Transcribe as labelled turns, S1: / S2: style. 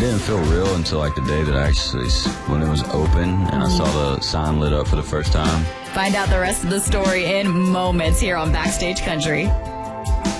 S1: didn't feel real until like the day that when it was open and I saw the sign lit up for the first time.
S2: Find out the rest of the story in moments here on Backstage Country.